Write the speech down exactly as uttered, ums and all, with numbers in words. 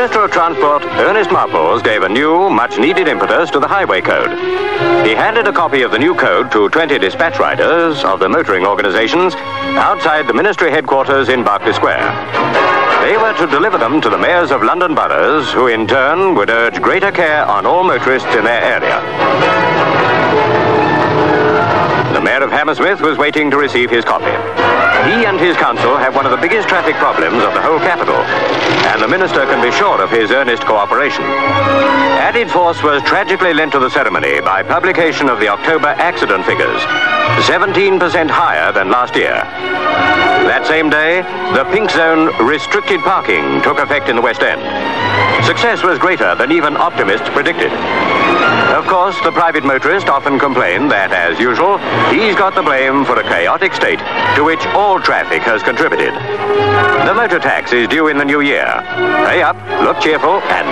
Minister of Transport, Ernest Marples, gave a new, much-needed impetus to the Highway Code. He handed a copy of the new code to twenty dispatch riders of the motoring organizations outside the ministry headquarters in Berkeley Square. They were to deliver them to the mayors of London boroughs, who in turn would urge greater care on all motorists in their area. The mayor of Hammersmith was waiting to receive his copy. He and his council have one of the biggest traffic problems of the whole capital, and the minister can be sure of his earnest cooperation. Added force was tragically lent to the ceremony by publication of the October accident figures, seventeen percent higher than last year. That same day, the pink zone restricted parking took effect in the West End. Success was greater than even optimists predicted. Of course, the private motorist often complained that, as usual, he's got the blame for a chaotic state to which all traffic has contributed. The motor tax is due in the new year. Pay up, look cheerful, and